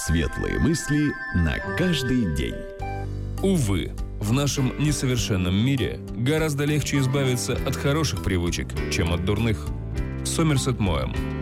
Светлые мысли на каждый день. Увы, в нашем несовершенном мире гораздо легче избавиться от хороших привычек, чем от дурных. Сомерсет Моэм.